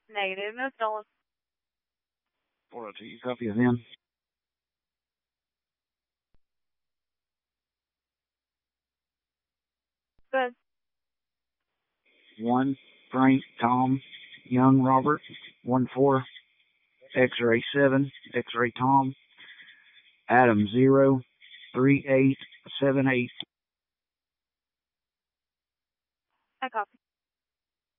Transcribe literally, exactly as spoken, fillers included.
Negative, no stolen. four oh two, you copy of in? Good. one, Frank, Tom, Young, Robert, one four, X-ray seven, X-ray Tom, Adam zero, three eight, seven eight. I copy.